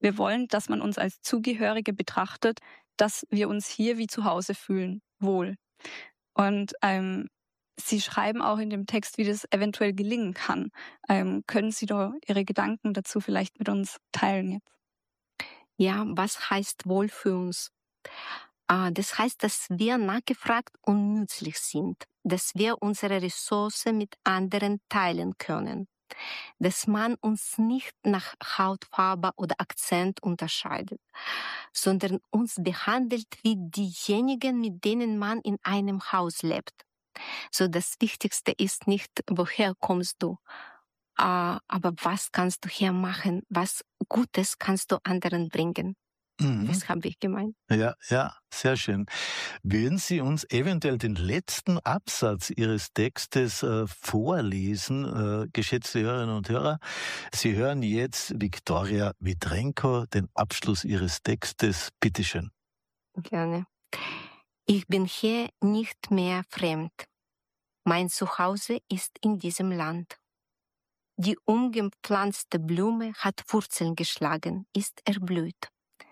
Wir wollen, dass man uns als Zugehörige betrachtet, dass wir uns hier wie zu Hause fühlen, wohl. Und Sie schreiben auch in dem Text, wie das eventuell gelingen kann. Können Sie da Ihre Gedanken dazu vielleicht mit uns teilen jetzt? Ja, was heißt wohl für uns? Das heißt, dass wir nachgefragt und nützlich sind, dass wir unsere Ressourcen mit anderen teilen können, dass man uns nicht nach Hautfarbe oder Akzent unterscheidet, sondern uns behandelt wie diejenigen, mit denen man in einem Haus lebt. So das Wichtigste ist nicht, woher kommst du, aber was kannst du hier machen, was Gutes kannst du anderen bringen. Mhm. Das habe ich gemeint. Ja, ja, sehr schön. Würden Sie uns eventuell den letzten Absatz Ihres Textes vorlesen, geschätzte Hörerinnen und Hörer? Sie hören jetzt Viktoria Vitrenko, den Abschluss Ihres Textes. Bitte schön. Gerne. Ich bin hier nicht mehr fremd. Mein Zuhause ist in diesem Land. Die umgepflanzte Blume hat Wurzeln geschlagen, ist erblüht.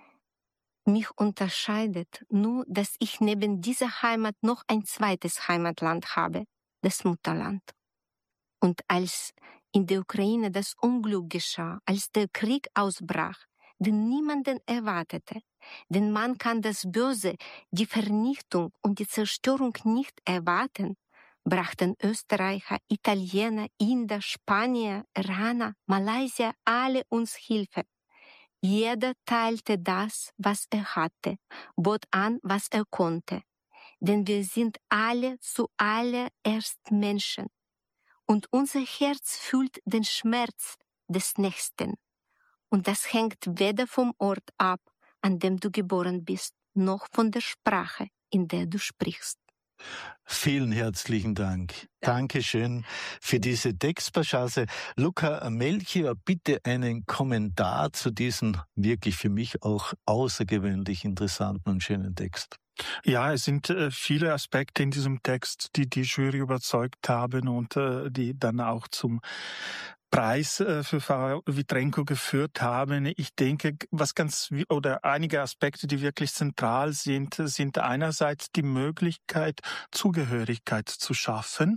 Mich unterscheidet nur, dass ich neben dieser Heimat noch ein zweites Heimatland habe, das Mutterland. Und als in der Ukraine das Unglück geschah, als der Krieg ausbrach, den niemanden erwartete, denn man kann das Böse, die Vernichtung und die Zerstörung nicht erwarten, brachten Österreicher, Italiener, Inder, Spanier, Iraner, Malaysier alle uns Hilfe. Jeder teilte das, was er hatte, bot an, was er konnte. Denn wir sind alle zuallererst Menschen. Und unser Herz fühlt den Schmerz des Nächsten. Und das hängt weder vom Ort ab, an dem du geboren bist, noch von der Sprache, in der du sprichst. Vielen herzlichen Dank. Dankeschön für diese Textpassage. Luca Melchior, bitte einen Kommentar zu diesem wirklich für mich auch außergewöhnlich interessanten und schönen Text. Ja, es sind viele Aspekte in diesem Text, die die Jury überzeugt haben und die dann auch zum Preis für Frau Vitrenko geführt haben. Ich denke, einige Aspekte, die wirklich zentral sind, sind einerseits die Möglichkeit, Zugehörigkeit zu schaffen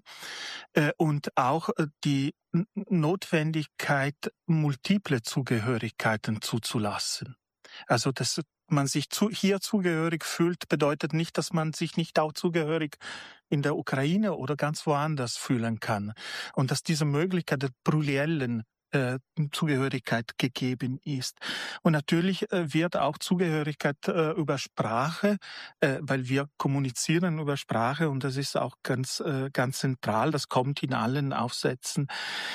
und auch die Notwendigkeit, multiple Zugehörigkeiten zuzulassen. Also, dass man sich hier zugehörig fühlt, bedeutet nicht, dass man sich nicht auch zugehörig in der Ukraine oder ganz woanders fühlen kann. Und dass diese Möglichkeit der pluriellen Zugehörigkeit gegeben ist. Und natürlich wird auch Zugehörigkeit über Sprache, weil wir kommunizieren über Sprache und das ist auch ganz zentral, das kommt in allen Aufsätzen,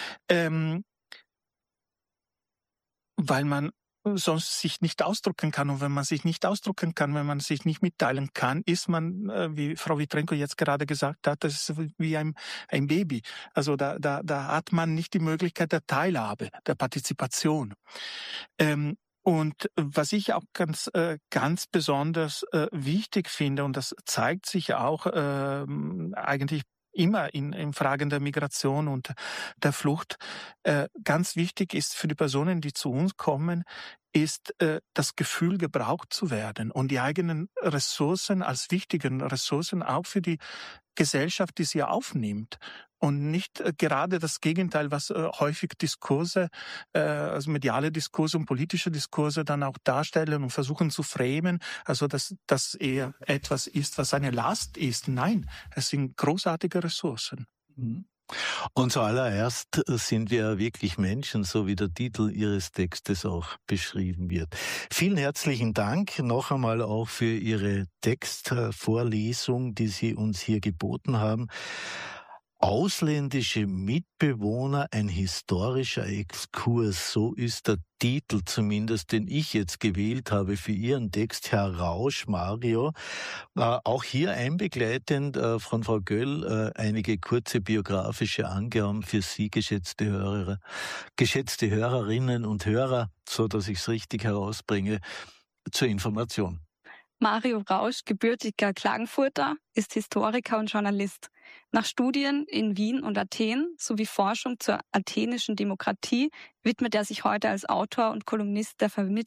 weil man sonst sich nicht ausdrücken kann. Und wenn man sich nicht ausdrücken kann, wenn man sich nicht mitteilen kann, ist man, wie Frau Vitrenko jetzt gerade gesagt hat, das ist wie ein Baby. Also da hat man nicht die Möglichkeit der Teilhabe, der Partizipation. Und was ich auch ganz besonders wichtig finde, und das zeigt sich auch eigentlich immer in Fragen der Migration und der Flucht, ganz wichtig ist für die Personen, die zu uns kommen, ist das Gefühl, gebraucht zu werden und die eigenen Ressourcen als wichtigen Ressourcen auch für die Gesellschaft, die sie aufnimmt. Und nicht gerade das Gegenteil, was häufig Diskurse, also mediale Diskurse und politische Diskurse dann auch darstellen und versuchen zu framen, also dass das eher etwas ist, was eine Last ist. Nein, es sind großartige Ressourcen. Und zuallererst sind wir wirklich Menschen, so wie der Titel Ihres Textes auch beschrieben wird. Vielen herzlichen Dank noch einmal auch für Ihre Textvorlesung, die Sie uns hier geboten haben. Ausländische Mitbewohner, ein historischer Exkurs, so ist der Titel zumindest, den ich jetzt gewählt habe für Ihren Text, Herr Rausch, Mario. Auch hier einbegleitend von Frau Göll einige kurze biografische Angaben für Sie, geschätzte Hörerinnen und Hörer, so dass ich es richtig herausbringe, zur Information. Mario Rausch, gebürtiger Klagenfurter, ist Historiker und Journalist. Nach Studien in Wien und Athen sowie Forschung zur athenischen Demokratie widmet er sich heute als Autor und Kolumnist der